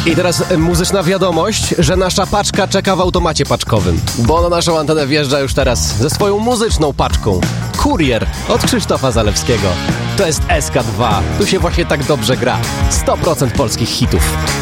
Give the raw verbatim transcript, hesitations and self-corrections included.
I teraz muzyczna wiadomość, że nasza paczka czeka w automacie paczkowym, bo na naszą antenę wjeżdża już teraz ze swoją muzyczną paczką Kurier od Krzysztofa Zalewskiego. To jest S K dwa. Tu się właśnie tak dobrze gra. sto procent polskich hitów.